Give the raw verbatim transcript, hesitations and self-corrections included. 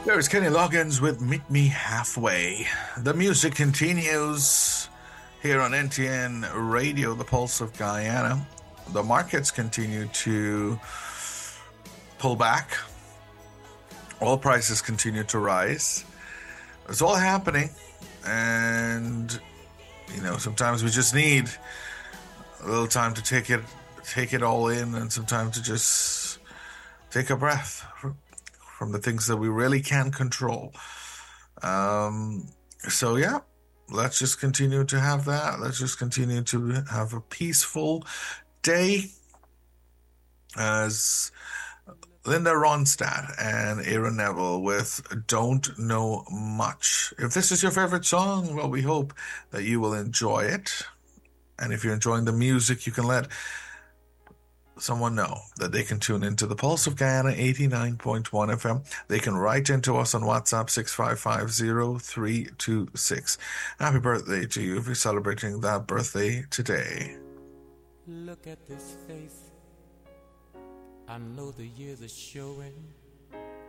There's Kenny Loggins with Meet Me Halfway. The music continues here on N T N Radio, the Pulse of Guyana. The markets continue to pull back. Oil prices continue to rise. It's all happening. And, you know, sometimes we just need a little time to take it, take it all in, and sometimes to just take a breath from the things that we really can control. Um, so, yeah, let's just continue to have that. Let's just continue to have a peaceful day as Linda Ronstadt and Aaron Neville with Don't Know Much. If this is your favorite song, well, we hope that you will enjoy it. And if you're enjoying the music, you can let someone know that they can tune into the Pulse of Guyana eighty-nine point one F M. They can write into us on WhatsApp six five five zero three two six. Happy birthday to you if you're celebrating that birthday today. Look at this face. I know the years are showing.